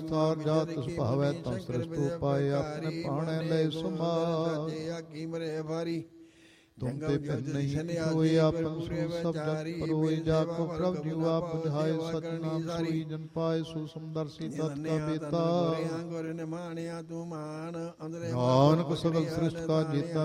ਤਾਰ ਜਾ ਤਿਸ ਭਾਵੈ ਤਾਂ ਸ੍ਰਿਸ਼ਟੂ ਪਾਏ ਆਪਣੇ ਪਾਣੈ ਲੈ ਸਮਾਜ ਆਕੀ ਮਰੇ ਭਾਰੀ ਤੁਮ ਤੇ ਫਿਰ ਨਹੀਂ ਹੋਏ ਆਪਨ ਸਭ ਜਗ ਪਰੋਏ ਜਾ ਕੋ ਪ੍ਰਭ ਜੀਉ ਆਪ ਬੁਝਾਏ ਸਤਨਾਮ ਸੋਈ ਜਨ ਪਾਏ ਸੋ ਸਮਦਰਸੀ ਤਤ ਕਾ ਬੇਤਾ ਗੁਰ ਨਿਮਾਣਿਆ ਤੂੰ ਮਾਨ ਅੰਦਰੇ ਨਾਨਕ ਸਗਲ ਸ੍ਰਿਸ਼ਟ ਕਾ ਜੀਤਾ